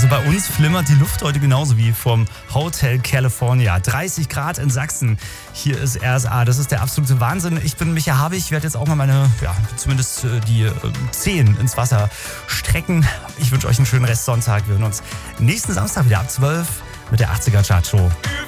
bei uns flimmert die Luft heute genauso wie vom Hotel California. 30 Grad in Sachsen. Hier ist RSA. Das ist der absolute Wahnsinn. Ich bin Micha Habich. Ich werde jetzt auch mal zumindest die Zehen ins Wasser strecken. Ich wünsche euch einen schönen Restsonntag. Wir hören uns nächsten Samstag wieder ab 12 mit der 80er Chart Show.